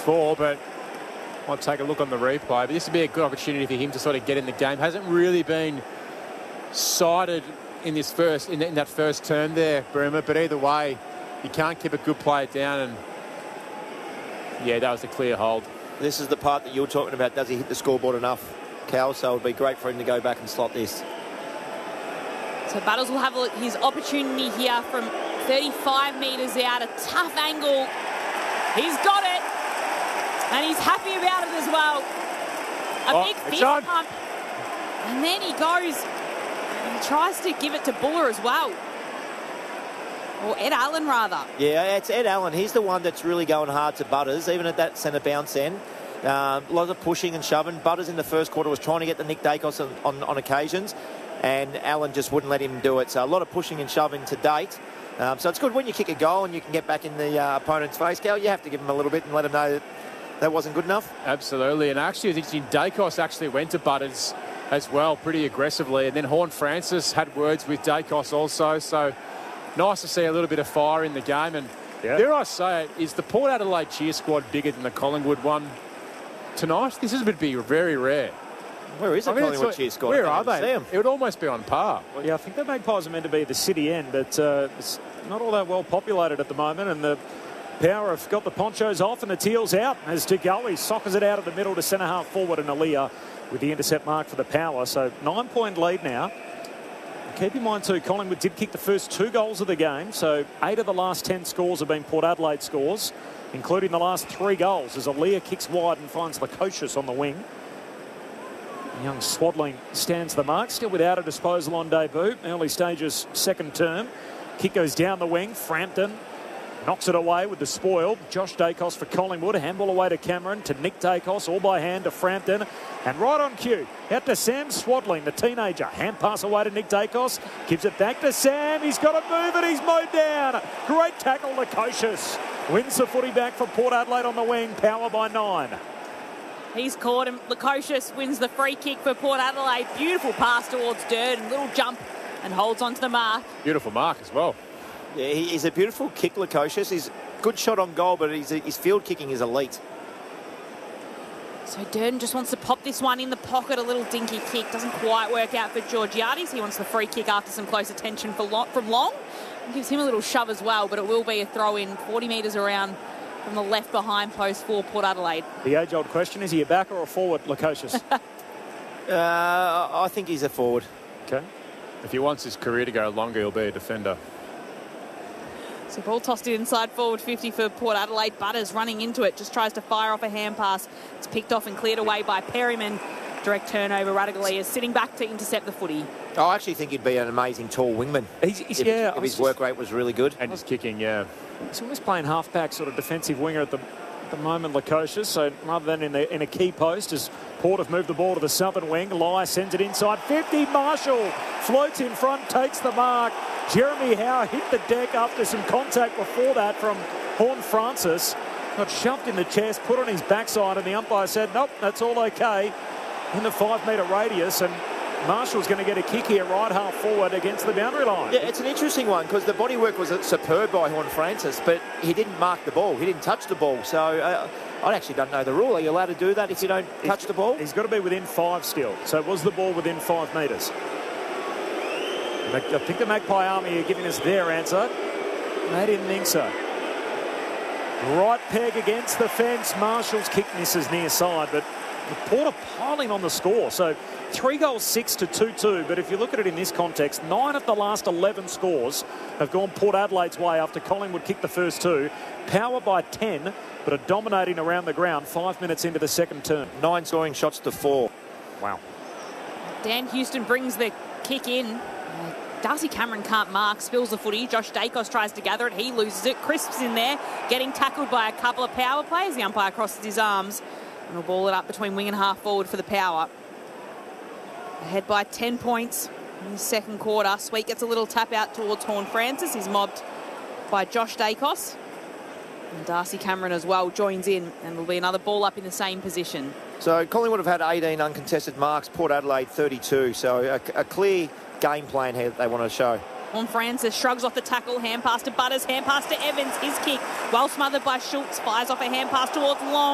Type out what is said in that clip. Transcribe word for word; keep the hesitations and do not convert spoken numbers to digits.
for, but I'll take a look on the replay. But this would be a good opportunity for him to sort of get in the game. Hasn't really been cited in this first in, in that first term there, Broomer. But either way, you can't keep a good player down. And yeah, that was a clear hold. This is the part that you were talking about. Does he hit the scoreboard enough, Cal? So it would be great for him to go back and slot this. So Butters will have his opportunity here from thirty-five metres out. A tough angle. He's got it. And he's happy about it as well. A oh, big fist on. pump. And then he goes and he tries to give it to Buller as well. Or Ed Allen, rather. Yeah, it's Ed Allen. He's the one that's really going hard to Butters, even at that centre bounce end. Um, a lot of pushing and shoving. Butters in the first quarter was trying to get the Nick Dacos on, on, on occasions, and Allen just wouldn't let him do it. So a lot of pushing and shoving to date. Um, so it's good when you kick a goal and you can get back in the uh, opponent's face, Cal. You have to give him a little bit and let him know that that wasn't good enough. Absolutely. And actually, it was interesting. Dacos actually went to Butters as well pretty aggressively. And then Horne-Francis had words with Dacos also. So nice to see a little bit of fire in the game. And yeah. Dare I say it, is the Port Adelaide cheer squad bigger than the Collingwood one tonight? This is going to be very rare. Where is the I mean, Collingwood like, cheer squad? Where are they? It would almost be on par. Well, yeah, I think the Magpies are meant to be the city end, but uh, it's not all that well populated at the moment. And the Power have got the ponchos off and the teals out as De Goey soccers it out of the middle to centre half forward, and Aaliyah with the intercept mark for the Power. So nine point lead now. Keep in mind too, Collingwood did kick the first two goals of the game, so eight of the last ten scores have been Port Adelaide scores, including the last three goals as Aaliyah kicks wide and finds Lukosius on the wing. Young Swadling stands the mark, still without a disposal on debut. Early stages, second term. Kick goes down the wing. Frampton knocks it away with the spoil. Josh Dacos for Collingwood. Handball away to Cameron, to Nick Dacos, all by hand to Frampton. And right on cue, out to Sam Swadling, the teenager. Hand pass away to Nick Dacos. Gives it back to Sam. He's got to move it. He's mowed down. Great tackle, Lukosius. Wins the footy back for Port Adelaide on the wing. Power by nine. He's caught him. Lukosius wins the free kick for Port Adelaide. Beautiful pass towards Durden. Little jump and holds onto the mark. Beautiful mark as well. Yeah, he, he's a beautiful kick, Lukosius. He's good shot on goal, but he's, his field kicking is elite. So Durden just wants to pop this one in the pocket. A little dinky kick. Doesn't quite work out for Georgiades. He wants the free kick after some close attention for Long, from Long. It gives him a little shove as well, but it will be a throw in forty metres around from the left behind post for Port Adelaide. The age-old question, is he a backer or a forward, Lukosius? uh, I think he's a forward. Okay. If he wants his career to go longer, he'll be a defender. So ball tossed it inside forward fifty for Port Adelaide. Butters running into it, just tries to fire off a hand pass. It's picked off and cleared away by Perryman. Direct turnover. Radigalia is sitting back to intercept the footy. I actually think he'd be an amazing tall wingman. He's, he's, if, yeah, if his work rate was really good. And his kicking, yeah. He's always playing half-back, sort of defensive winger at the, at the moment, Lukosius. So rather than in, the, in a key post, as Port have moved the ball to the southern wing, Lai sends it inside fifty. Marshall floats in front, takes the mark. Jeremy Howe hit the deck after some contact before that from Horne-Francis. Got shoved in the chest, put on his backside, and the umpire said, nope, that's all okay. In the five-metre radius, and Marshall's going to get a kick here right half forward against the boundary line. Yeah, it's an interesting one because the bodywork was superb by Horne-Francis, but he didn't mark the ball. He didn't touch the ball. So uh, I actually don't know the rule. Are you allowed to do that if you don't touch he's, the ball? He's got to be within five still. So was the ball within five metres? I think the Magpie Army are giving us their answer. They didn't think so. Right peg against the fence. Marshall's kick misses near side, but the Port are piling on the score. So three goals, six to two two. But if you look at it in this context, nine of the last eleven scores have gone Port Adelaide's way after Collingwood kicked the first two. Power by ten, but are dominating around the ground five minutes into the second term. Nine scoring shots to four. Wow. Dan Houston brings the kick in. Darcy Cameron can't mark, spills the footy. Josh Dacos tries to gather it. He loses it. Crisp's in there, getting tackled by a couple of Power players. The umpire crosses his arms and will ball it up between wing and half forward for the Power. Ahead by ten points in the second quarter. Sweet gets a little tap out towards Horne-Francis. He's mobbed by Josh Dacos. And Darcy Cameron as well joins in, and will be another ball up in the same position. So Collingwood have had eighteen uncontested marks, Port Adelaide thirty-two. So a, a clear game plan here that they want to show. Horne-Francis shrugs off the tackle, hand pass to Butters, hand pass to Evans, his kick, well smothered by Schultz, fires off a hand pass towards Long.